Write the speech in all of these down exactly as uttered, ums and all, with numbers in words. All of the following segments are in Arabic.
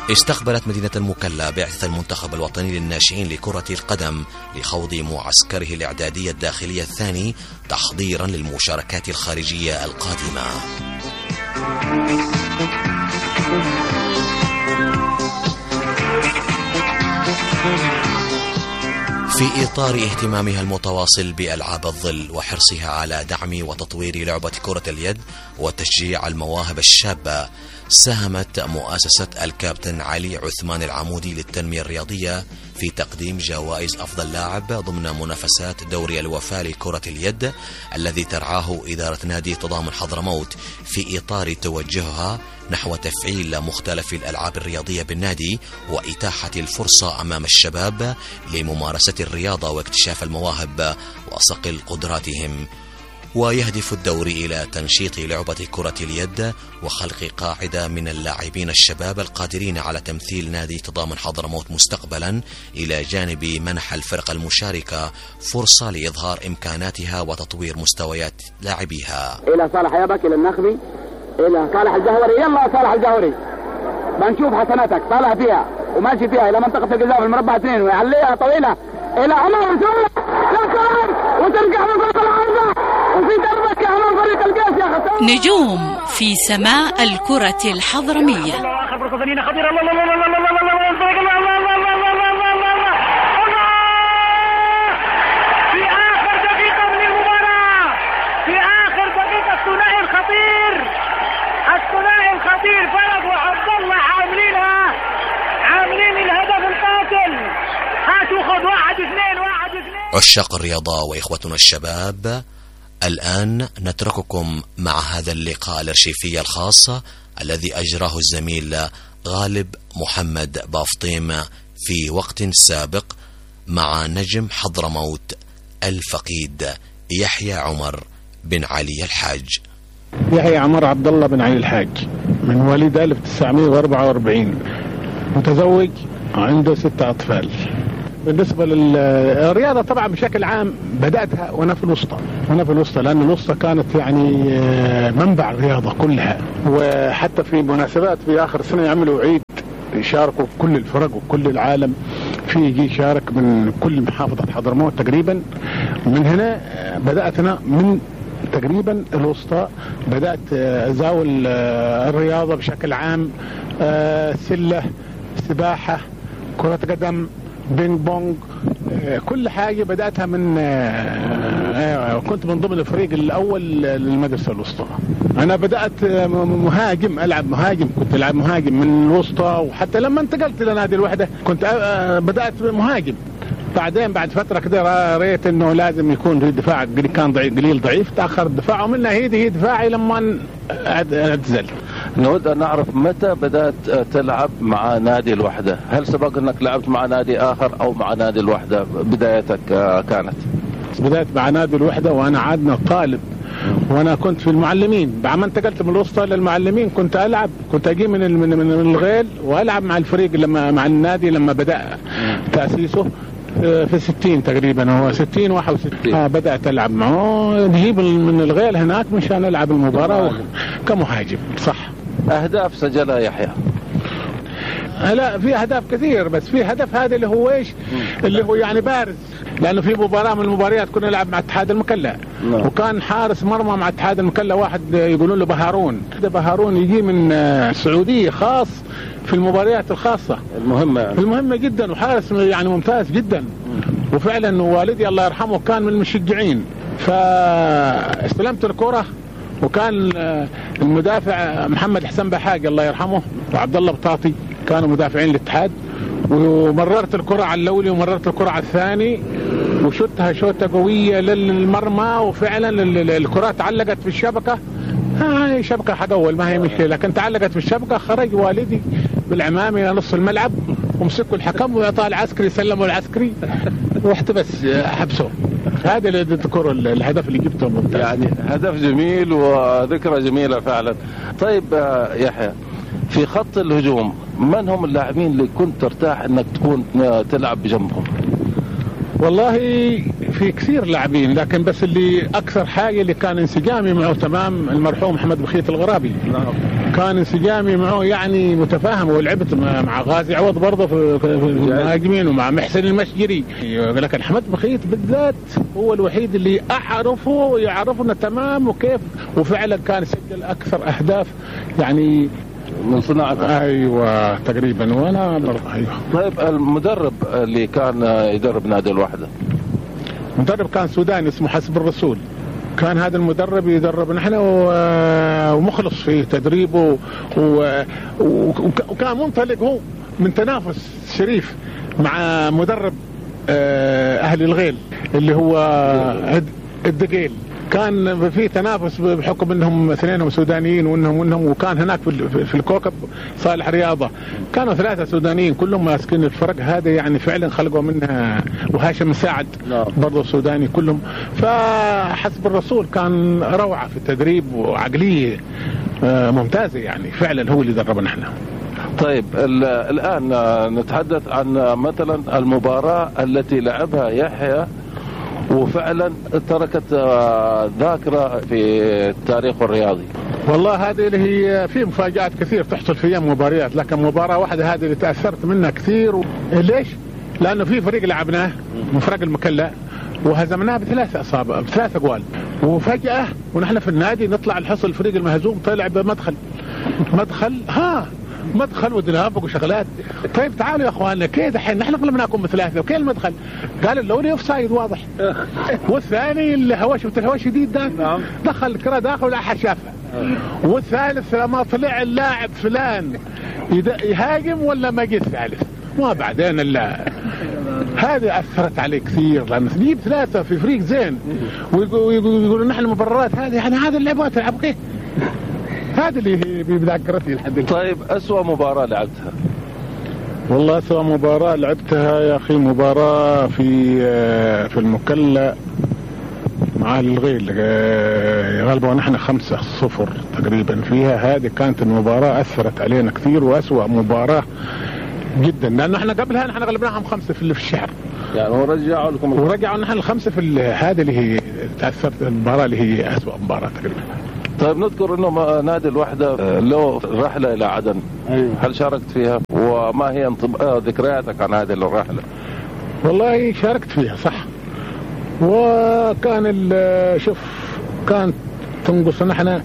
استقبلت مدينة المكلا بعثة المنتخب الوطني للناشئين لكرة القدم لخوض معسكره الإعدادي الداخلي الثاني تحضيرا للمشاركات الخارجية القادمة. في إطار اهتمامها المتواصل بألعاب الظل وحرصها على دعم وتطوير لعبة كرة اليد وتشجيع المواهب الشابة، ساهمت مؤسسة الكابتن علي عثمان العمودي للتنمية الرياضية في تقديم جوائز أفضل لاعب ضمن منافسات دوري الوفاء لكرة اليد الذي ترعاه إدارة نادي تضامن حضرموت في إطار توجهها نحو تفعيل مختلف الألعاب الرياضية بالنادي وإتاحة الفرصة أمام الشباب لممارسة الرياضة واكتشاف المواهب وصقل قدراتهم. ويهدف الدوري إلى تنشيط لعبة كرة اليد وخلق قاعدة من اللاعبين الشباب القادرين على تمثيل نادي تضامن حضرموت مستقبلا، إلى جانب منح الفرق المشاركة فرصة لإظهار إمكاناتها وتطوير مستويات لاعبيها. إلى صالح يابك، إلى النخبي، إلى صالح الجهوري. يلا صالح الجهوري، بنشوف حسناتك. طالع فيها وماشي فيها إلى منطقة الجزاء في المربع اثنين ويعليها طويلة إلى عمر وترجع من فوق العارضة وفي دربك يا عمر فريق القيس يا خسارة. نجوم في سماء الكرة الحضرمية. في آخر دقيقة من المباراة، في آخر دقيقة الثنائي الخطير، الثنائي الخطير فرج وعبد الله عاملينها، عاملين الهدف القاتل. هاتوا خذ واحد اثنين واحد اثنين. عشاق الرياضة وإخوتنا الشباب، الآن نترككم مع هذا اللقاء الأرشيفي الخاص الذي أجراه الزميل غالب محمد بافطيم في وقت سابق مع نجم حضرموت الفقيد يحيى عمر بن علي الحاج. يحيى عمر عبد الله بن علي الحاج، من وليد ألف وتسعمائة وأربعة وأربعين، متزوج وعنده ستة أطفال. بالنسبة للرياضة طبعا بشكل عام بدأتها وأنا في الوسطى، وأنا في الوسطى لأن الوسطى كانت يعني منبع الرياضة كلها، وحتى في مناسبات في آخر سنة يعملوا عيد يشاركوا كل الفرق وكل العالم في يجي يشارك من كل محافظة حضرموت تقريبا. من هنا بدأتنا من تقريبا الوسطى، بدأت أزاول الرياضة بشكل عام، سلة، سباحة، كرة قدم، بينج بونج، كل حاجة بدأتها من كنت من ضمن الفريق الأول للمدرسة الوسطى. أنا بدأت مهاجم، ألعب مهاجم، كنت ألعب مهاجم من الوسطى، وحتى لما انتقلت لنادي الوحدة كنت بدأت مهاجم. بعدين بعد فترة كده رأيت إنه لازم يكون الدفاع كان ضعيف، قليل ضعيف، تأخر الدفاع، ومنها هي هي دفاعي لما أعتزل. نود أن نعرف متى بدأت تلعب مع نادي الوحدة؟ هل سبق أنك لعبت مع نادي آخر أو مع نادي الوحدة بدايتك كانت؟ بدأت مع نادي الوحدة وأنا عادنا طالب، وأنا كنت في المعلمين. بعد ما انتقلت من الوسطى للمعلمين كنت ألعب، كنت أجي من من من الغيل وألعب مع الفريق لما مع النادي لما بدأ تأسيسه في ستين تقريبا، هو ستين واحد وستين. آه بدأت ألعب معه، نجيب من الغيل هناك مشان ألعب المباراة كمهاجم. صح. أهداف سجلها يحيى؟ لا في أهداف كثير، بس في هدف هذا اللي هو إيش، اللي هو يعني بارز، لأنه في مباراة من المباريات كنا نلعب مع اتحاد المكلا، وكان حارس مرمى مع اتحاد المكلا واحد يقولون له بهارون. هذا بهارون يجي من السعودية خاص في المباريات الخاصة المهمة، يعني. المهمة جدا، وحارس يعني ممتاز جدا. وفعلا والدي الله يرحمه كان من المشجعين، فاستلمت الكرة وكان المدافع محمد حسن بحاج الله يرحمه وعبد الله بطاطي كانوا مدافعين الاتحاد، ومررت الكرة على الأولي ومررت الكرة على الثاني وشتها شوتة قوية للمرمى، وفعلا الكرة علقت في الشبكة. هاي شبكة حق أول ما هي مشكلة، لكن تعلقت في الشبكة. خرج والدي بالعمامة إلى نص الملعب ومسكوا الحكم ويعطاه العسكري، سلموا العسكري رحت بس حبسه. هذا اللي تذكر الهدف اللي جبته ممتاز. يعني هدف جميل وذكرى جميلة فعلا. طيب يحيى، في خط الهجوم من هم اللاعبين اللي كنت ترتاح انك تكون تلعب بجنبهم؟ والله في كثير لاعبين، لكن بس اللي اكثر حاجة اللي كان انسجامي معه تمام المرحوم محمد بخيت الغرابي. كان انسجامي معه يعني متفاهم. ولعبت مع غازي عوض برضه في المهاجمين ومع محسن المشجري. لكن حمد بخيت بالذات هو الوحيد اللي اعرفه يعرفنا تمام وكيف، وفعلا كان سجل اكثر اهداف يعني من صناعة. ايوه تقريبا. وانا برضه ايوه. طيب المدرب اللي كان يدرب نادي الوحدة؟ مدرب كان سوداني اسمه حسب الرسول. كان هذا المدرب يدرب نحن ومخلص في تدريبه، وكان منطلق هو من تنافس شريف مع مدرب اهل الغيل اللي هو الدقيل. كان في تنافس بحكم انهم اثنينهم سودانيين وانهم وانهم وكان هناك في الكوكب صالح رياضه كانوا ثلاثه سودانيين كلهم ماسكين الفرق هذا، يعني فعلا خلقوا منها. وهاشم مساعد برضه سوداني كلهم. فحسب الرسول كان روعه في التدريب وعقليه ممتازه، يعني فعلا هو اللي دربنا احنا. طيب الان نتحدث عن مثلا المباراه التي لعبها يحيى وفعلا تركت ذاكرة في التاريخ الرياضي. والله هذه اللي هي في مفاجآت كثير تحصل في أيام مباريات، لكن مباراة واحدة هذه اللي تأثرت منها كثير. و... ليش؟ لأنه في فريق لعبناه من فرق المكلا وهزمناه بثلاثة أصابع بثلاثة أقوال، وفجأة ونحن في النادي نطلع الحصل الفريق المهزوم طلع بمدخل مدخل ها مدخل ودنابق وشغلات. طيب تعالوا يا اخواننا كيف الحين نحن غلبناكم بثلاثه وكيف المدخل؟ قال الاولي اوف سايد واضح، والثاني الهواء شفت الهواء شديد ده دخل الكره داخل ولا احد شافها، والثالث لما طلع اللاعب فلان يهاجم ولا ما جه الثالث ما بعدين الا هذه اثرت عليه كثير، لان نجيب ثلاثه في فريق زين ويقولوا نحن المبررات هذه يعني هذا اللعبات تلعب كيف؟ هذا اللي بذاكرتي لحد الآن. طيب أسوأ مباراة لعبتها؟ والله أسوأ مباراة لعبتها يا أخي مباراة في في المكلا مع الغيل غالبا نحن خمسة صفر تقريبا فيها. هذه كانت المباراة أثرت علينا كثير وأسوأ مباراة جدا، لأن احنا قبلها نحن غلبناهم خمسة في الشهر يعني ورجعوا لكم ورجعوا نحن الخمسة في هذه اللي هي تأثرت المباراة اللي هي أسوأ مباراة تقريبا. طيب نذكر انه نادي الوحدة له رحلة الى عدن. أيوة. هل شاركت فيها وما هي ذكرياتك عن هذه الرحلة؟ والله شاركت فيها صح، وكان شوف كانت تنقص نحن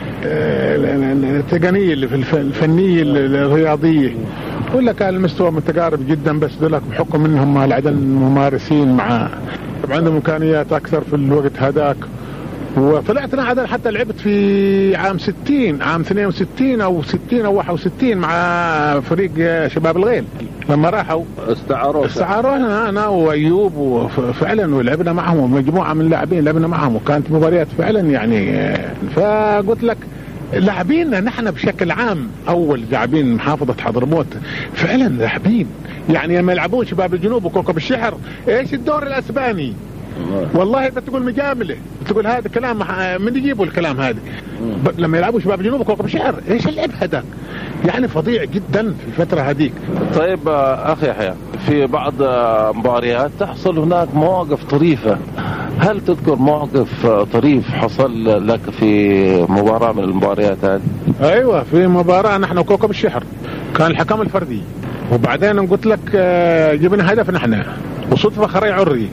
التقنية اللي في الفنية الرياضية، ولا كان المستوى متقارب جدا، بس ذلك بحكم انهم العدن ممارسين مع عندهم امكانيات اكثر في الوقت هذاك. وطلعت انا عدن حتى لعبت في عام ستين عام اثنين وستين او ستين او واحد وستين مع فريق شباب الغيل لما راحوا استعاروا استعارونا انا وايوب وفعلا ولعبنا معهم مجموعه من اللاعبين لعبنا معهم، وكانت مباريات فعلا يعني. فقلت لك لاعبين نحن بشكل عام اول لاعبين محافظه حضرموت فعلا لاعبين، يعني لما يلعبون شباب الجنوب وكوكب الشحر ايش الدور الاسباني والله بتقول مجامله، بتقول هذا كلام من يجيبوا الكلام هذا. لما يلعبوا شباب الجنوب وكوكب الشحر ايش اللعب هذا يعني فظيع جدا في الفتره هذيك. طيب اخي يحيى في بعض مباريات تحصل هناك مواقف طريفه، هل تذكر موقف طريف حصل لك في مباراه من المباريات هذه؟ ايوه في مباراه نحن وكوكب الشحر كان الحكم الفردي، وبعدين قلت لك جبنا هدف نحن وصدفه خري عري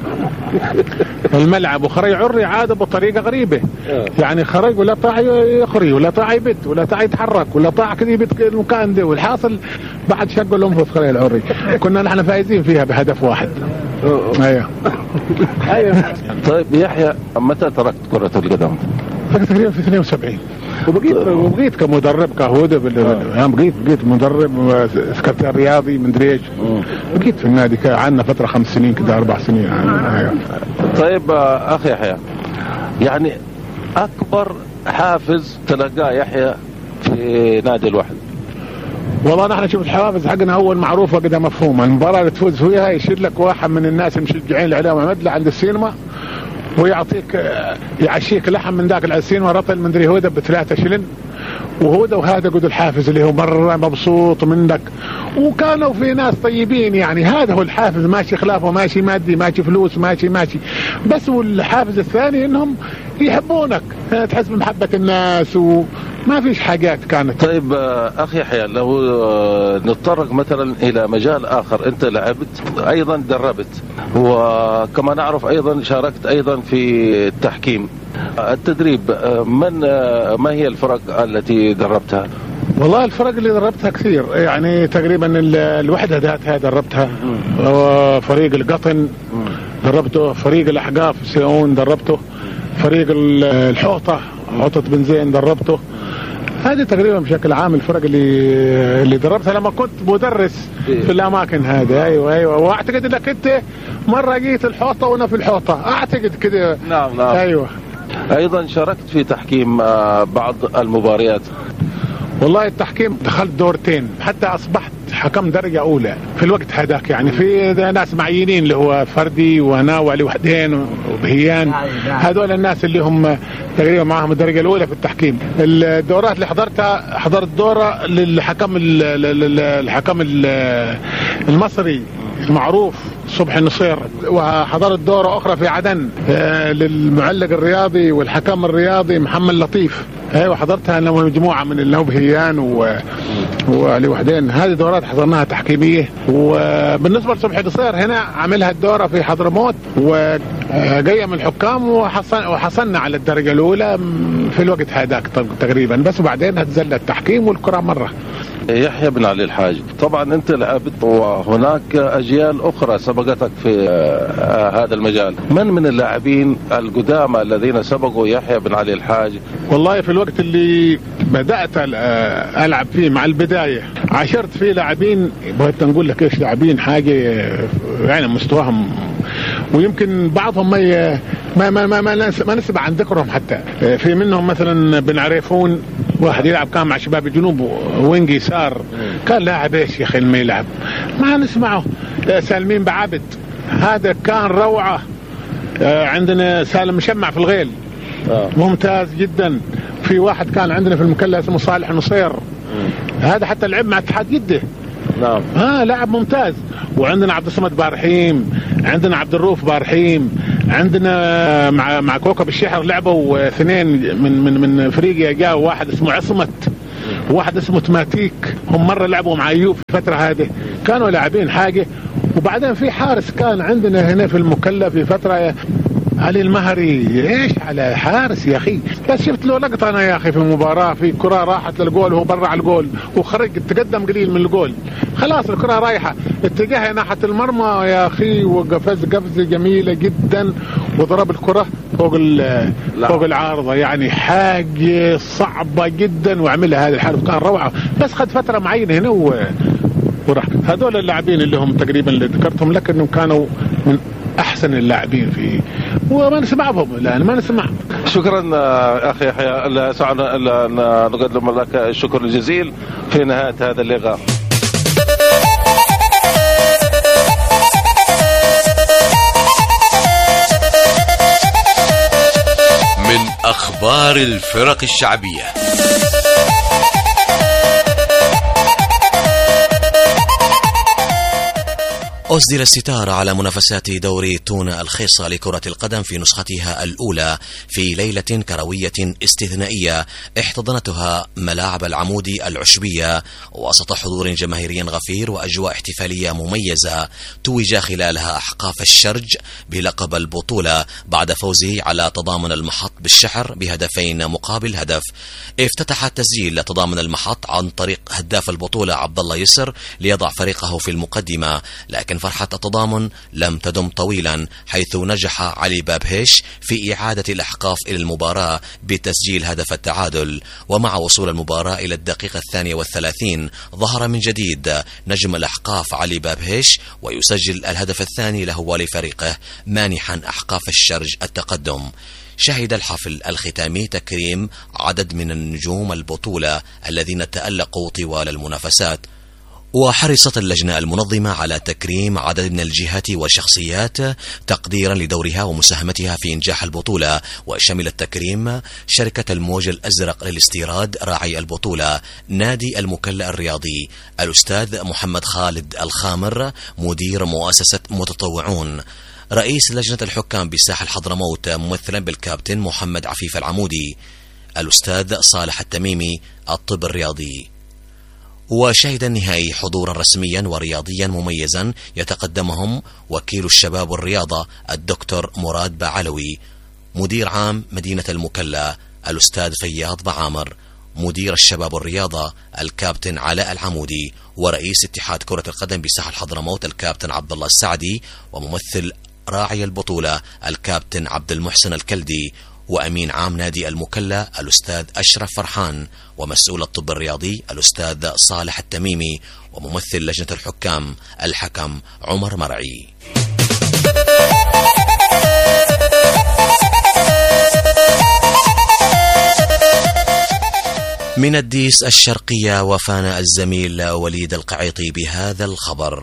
الملعب، وخري عري عاد بطريقه غريبه يعني خرج ولا طاع يخري ولا طاع يبت ولا طاع يتحرك ولا طاع كذا يبت المكان ده، والحاصل بعد شقوا الانفس خري العري كنا نحن فايزين فيها بهدف واحد. ايوه ايوه. طيب يحيى متى تركت كره القدم؟ تقريبا في اثنين وسبعين وبقيت وبقيت كمدرب كهودة بال... بقيت بقيت مدرب سكرتير رياضي من دريش، بقيت في النادي عنا فترة خمس سنين كده أربع سنين. أيوة. طيب أخي يحيى يعني أكبر حافز تلقاه يحيى في نادي الوحدة؟ والله نحن شوف الحوافز حقنا أول معروفة كده مفهومة، المباراة اللي تفوز فيها يشير لك واحد من الناس المشجعين الإعلام مدلة عند السينما ويعطيك يعشيك لحم من ذاك السينما رطل من دري هودة بثلاثة شلن، وهو ده وهذا قد الحافز اللي هو مرة مبسوط منك. وكانوا في ناس طيبين يعني، هذا هو الحافز، ماشي خلافه، ماشي مادي، ماشي فلوس، ماشي ماشي بس. والحافز الثاني انهم يحبونك، تحس بمحبة الناس وما فيش حاجات كانت. طيب اخي يحيى، لو نتطرق مثلا الى مجال اخر، انت لعبت ايضا دربت، وكما نعرف ايضا شاركت ايضا في التحكيم التدريب، من ما هي الفرق التي دربتها؟ والله الفرق اللي دربتها كثير يعني، تقريبا الوحدة ذاتها دربتها، فريق القطن دربته، فريق الأحقاف سيئون دربته، فريق الحوطة حوطة بن زين دربته. هذه تقريبا بشكل عام الفرق اللي اللي دربتها لما كنت مدرس في الأماكن هذه. أيوة أيوة وأعتقد إنك أنت مرة جيت الحوطة وأنا في الحوطة، أعتقد كده. نعم نعم. أيوة. أيضا شاركت في تحكيم بعض المباريات. والله التحكيم دخلت دورتين، حتى أصبحت حكم درجة أولى في الوقت هذاك يعني. في ناس معينين اللي هو فردي وأنا وعلي وحدين وبهيان، هذول الناس اللي هم تقريبا معهم الدرجة الأولى في التحكيم. الدورات اللي حضرتها، حضرت دورة للحكم الحكم المصري المعروف صبحي النصير، وحضرت دورة أخرى في عدن للمعلق الرياضي والحكم الرياضي محمد لطيف. ايوه حضرتها انا ومجموعه من النوبهيان و... وعلي وحدين. هذه دورات حضرناها تحكيميه. وبالنسبه لصبحي النصير هنا عملها الدوره في حضرموت، وقيم الحكام وحصن... وحصلنا على الدرجه الاولى في الوقت هذاك تقريبا، بس وبعدين هتزل التحكيم والكره مره. يحيى بن علي الحاج، طبعا انت لعبت وهناك اجيال اخرى سبقتك في هذا المجال، من من اللاعبين القدامى الذين سبقوا يحيى بن علي الحاج؟ والله في الوقت اللي بدأت ألعب فيه مع البداية عاشرت فيه لاعبين، بغيت نقول لك إيش لاعبين حاجة يعني مستواهم، ويمكن بعضهم ما ما ما ما, ما, ما نسبة عن ذكرهم حتى. في منهم مثلا بن عريفون، واحد يلعب كان مع شباب الجنوب وينج يسار، كان لاعب ايش يا اخي ما يلعب ما نسمعه. سالمين بعبد هذا كان روعة. عندنا سالم مشمع في الغيل ممتاز جدا. في واحد كان عندنا في المكلا اسمه صالح نصير، هذا حتى لعب مع اتحاد جدة. نعم. ها لاعب ممتاز. وعندنا عبد الصمد بارحيم، عندنا عبد الروف بارحيم، عندنا مع مع كوكب الشحر لعبوا اثنين من من من فريق جاء، واحد اسمه عصمت وواحد اسمه تماتيك، هم مره لعبوا مع ايوب في الفتره هذه، كانوا لاعبين حاجه. وبعدين في حارس كان عندنا هنا في المكلا في فتره علي المهري، ايش على حارس يا اخي، بس شفت له لقطه انا يا اخي في مباراه، في كره راحت للجول وهو برا على الجول وخرج تقدم قليل من الجول، خلاص الكره رايحه اتجاهها ناحيه المرمى يا اخي، وقفز قفزه جميله جدا وضرب الكره فوق فوق العارضه، يعني حاجه صعبه جدا وعملها هذا الحارس، كان روعه. بس خد فتره معينه هنا و... وراح. هذول اللاعبين اللي هم تقريبا اللي ذكرتهم لك انهم كانوا من احسن اللاعبين في، وما نسمع بهم الان ما نسمع. شكرا اخي يحيى، سعدنا نقدم لك الشكر الجزيل في نهايه هذا اللقاء. من اخبار الفرق الشعبيه. أسدل الستار على منافسات دوري تونة الخيصة لكرة القدم في نسختها الأولى في ليلة كروية استثنائية احتضنتها ملاعب العمودي العشبية وسط حضور جماهيري غفير وأجواء احتفالية مميزة توج خلالها أحقاف الشرج بلقب البطولة بعد فوزه على تضامن المحط بالشحر بهدفين مقابل هدف. افتتح تسجيل تضامن المحط عن طريق هداف البطولة عبد الله يسر ليضع فريقه في المقدمة، لكن فرحة التضامن لم تدم طويلا، حيث نجح علي بابهيش في إعادة الأحقاف إلى المباراة بتسجيل هدف التعادل. ومع وصول المباراة إلى الدقيقة الثانية والثلاثين ظهر من جديد نجم الأحقاف علي بابهيش ويسجل الهدف الثاني له ولفريقه، مانحا أحقاف الشرج التقدم. شهد الحفل الختامي تكريم عدد من النجوم البطولة الذين تألقوا طوال المنافسات، وحرصت اللجنة المنظمة على تكريم عدد من الجهات والشخصيات تقديرا لدورها ومساهمتها في إنجاح البطولة، وشمل التكريم شركة الموج الأزرق للاستيراد راعي البطولة، نادي المكلا الرياضي، الأستاذ محمد خالد الخامر مدير مؤسسة متطوعون، رئيس لجنة الحكام بساحل حضرموت ممثلا بالكابتن محمد عفيف العمودي، الأستاذ صالح التميمي الطب الرياضي. وشهد النهائي حضورا رسميا ورياضيا مميزا يتقدمهم وكيل الشباب والرياضة الدكتور مراد بعلوي، مدير عام مدينة المكلا الأستاذ فياض بعامر، مدير الشباب والرياضة الكابتن علاء العمودي، ورئيس اتحاد كرة القدم بساحل حضرموت الكابتن عبد الله السعدي، وممثل راعي البطولة الكابتن عبد المحسن الكلدي، وأمين عام نادي المكلا الأستاذ أشرف فرحان، ومسؤول الطب الرياضي الأستاذ صالح التميمي، وممثل لجنة الحكام الحكم عمر مرعي. من الديس الشرقية وفانا الزميل وليد القعيطي بهذا الخبر.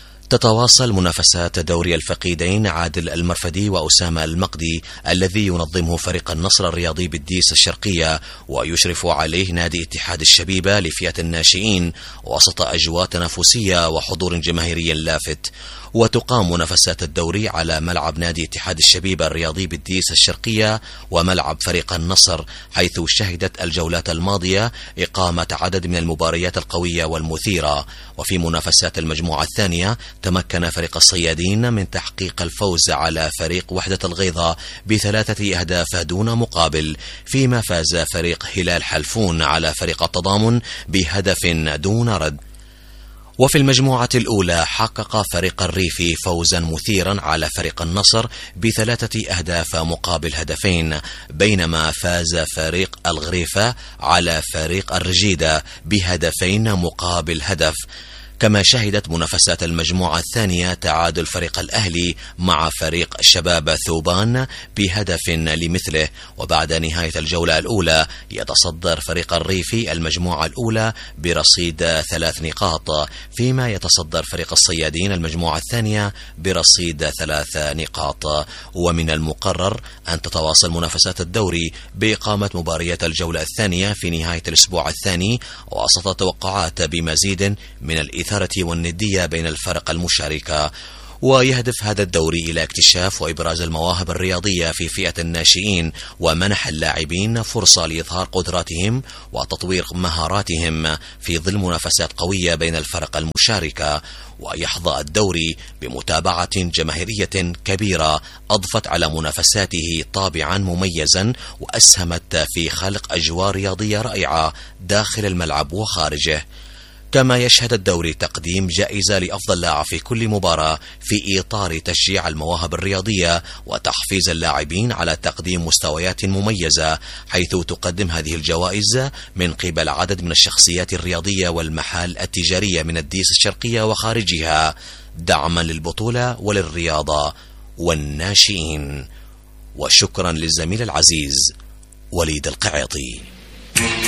تتواصل منافسات دوري الفقيدين عادل المرفدي وأسامة المقدي الذي ينظمه فريق النصر الرياضي بالديس الشرقية ويشرف عليه نادي اتحاد الشبيبة لفئة الناشئين وسط أجواء تنافسية وحضور جماهيري لافت. وتقام منافسات الدوري على ملعب نادي اتحاد الشبيبة الرياضي بالديس الشرقية وملعب فريق النصر، حيث شهدت الجولات الماضية إقامة عدد من المباريات القوية والمثيرة. وفي منافسات المجموعة الثانية تمكن فريق الصيادين من تحقيق الفوز على فريق وحدة الغيضة بثلاثة أهداف دون مقابل، فيما فاز فريق هلال حلفون على فريق التضامن بهدف دون رد. وفي المجموعة الأولى حقق فريق الريفي فوزا مثيرا على فريق النصر بثلاثة أهداف مقابل هدفين، بينما فاز فريق الغريفة على فريق الرجيدة بهدفين مقابل هدف. كما شهدت منافسات المجموعة الثانية تعادل فريق الأهلي مع فريق شباب ثوبان بهدف لمثله. وبعد نهاية الجولة الأولى يتصدر فريق الريفي المجموعة الأولى برصيد ثلاث نقاط، فيما يتصدر فريق الصيادين المجموعة الثانية برصيد ثلاث نقاط. ومن المقرر أن تتواصل منافسات الدوري بإقامة مباريات الجولة الثانية في نهاية الأسبوع الثاني وسط توقعات بمزيد من الإثارة والندية بين الفرق المشاركة. ويهدف هذا الدوري إلى اكتشاف وإبراز المواهب الرياضية في فئة الناشئين ومنح اللاعبين فرصة لإظهار قدراتهم وتطوير مهاراتهم في ظل منافسات قوية بين الفرق المشاركة. ويحظى الدوري بمتابعة جماهيرية كبيرة أضفت على منافساته طابعا مميزا وأسهمت في خلق أجواء رياضية رائعة داخل الملعب وخارجه. كما يشهد الدوري تقديم جائزة لأفضل لاعب في كل مباراة في إطار تشجيع المواهب الرياضية وتحفيز اللاعبين على تقديم مستويات مميزة، حيث تقدم هذه الجوائز من قبل عدد من الشخصيات الرياضية والمحال التجارية من الديس الشرقية وخارجها دعما للبطولة وللرياضة والناشئين. وشكرا للزميل العزيز وليد القعيطي.